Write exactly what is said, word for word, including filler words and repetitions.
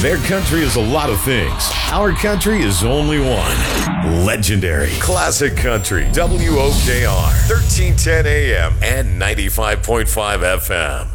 Their country is a lot of things. Our country is only one. Legendary. Classic Country. W O K R. thirteen ten A M and ninety-five point five F M.